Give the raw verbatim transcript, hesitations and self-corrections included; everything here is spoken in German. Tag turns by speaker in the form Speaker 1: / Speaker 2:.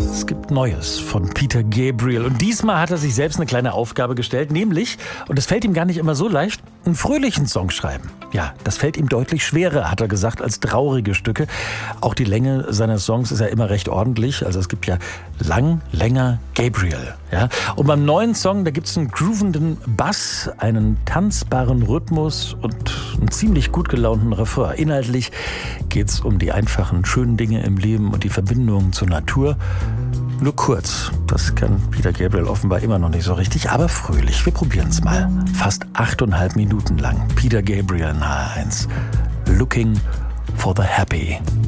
Speaker 1: Es gibt Neues von Peter Gabriel und diesmal hat er sich selbst eine kleine Aufgabe gestellt, nämlich, und es fällt ihm gar nicht immer so leicht, einen fröhlichen Song schreiben. Ja, das fällt ihm deutlich schwerer, hat er gesagt, als traurige Stücke. Auch die Länge seiner Songs ist ja immer recht ordentlich, also es gibt ja lang, länger Gabriel. Ja? Und beim neuen Song, da gibt es einen groovenden Bass, einen tanzbaren Rhythmus und einen ziemlich gut gelaunten Refrain. Inhaltlich geht es um die einfachen, schönen Dinge im Leben und die Verbindung zur Natur. Nur kurz, das kann Peter Gabriel offenbar immer noch nicht so richtig, aber fröhlich. Wir probieren es mal. Fast achteinhalb Minuten lang. Peter Gabriel in H eins. Looking for the Happy.